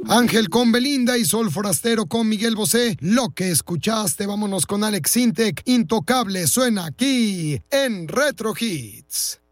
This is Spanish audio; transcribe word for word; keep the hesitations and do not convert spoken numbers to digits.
Ángel con Belinda y Sol Forastero con Miguel Bosé. Lo que escuchaste, vámonos con Alex Sintek. Intocable suena aquí en Retro Hits.